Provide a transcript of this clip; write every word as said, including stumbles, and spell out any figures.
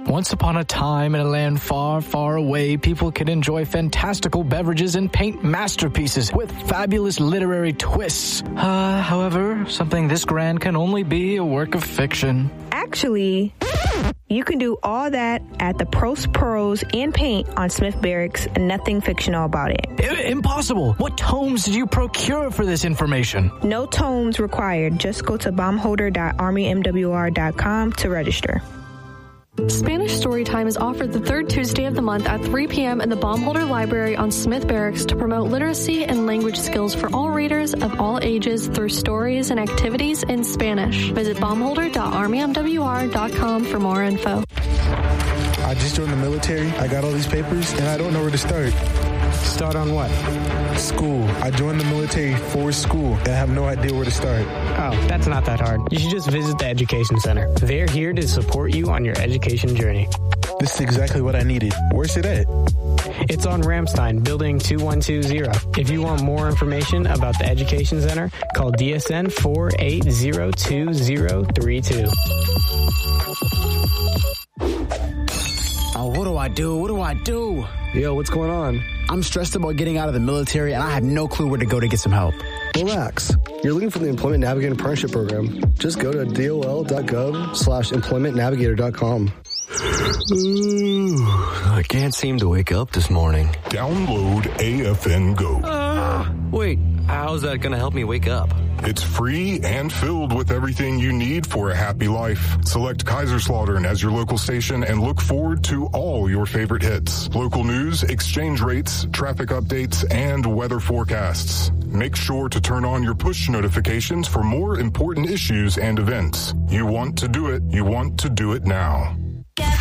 Once upon a time in a land far, far away, people could enjoy fantastical beverages and paint masterpieces with fabulous literary twists. Uh, however, something this grand can only be a work of fiction. Actually, you can do all that at the Pros Pros and Paint on Smith Barracks, and nothing fictional about it. I- impossible! What tomes did you procure for this information? No tomes required. Just go to bombholder dot army m w r dot com to register. Spanish Storytime is offered the third Tuesday of the month at three p.m. in the Baumholder Library on Smith Barracks to promote literacy and language skills for all readers of all ages through stories and activities in Spanish. Visit baumholder dot army m w r dot com for more info. I just joined the military. I got all these papers, and I don't know where to start. Start on what? School. I joined the military for school, and I have no idea where to start. Oh, that's not that hard. You should just visit the Education Center. They're here to support you on your education journey. This is exactly what I needed. Where's it at? It's on Ramstein, building two one two zero. If you want more information about the Education Center, call D S N four eight zero two zero three two. Oh, what do I do? What do I do? Yo, what's going on? I'm stressed about getting out of the military, and I have no clue where to go to get some help. Relax. You're looking for the Employment Navigator Apprenticeship Program. Just go to dol.gov slash employmentnavigator dot com. Ooh, I can't seem to wake up this morning. Download A F N Go. Uh, wait, how's that going to help me wake up? It's free and filled with everything you need for a happy life. Select Kaiserslautern as your local station and look forward to all your favorite hits. Local news, exchange rates, traffic updates, and weather forecasts. Make sure to turn on your push notifications for more important issues and events. You want to do it, you want to do it now.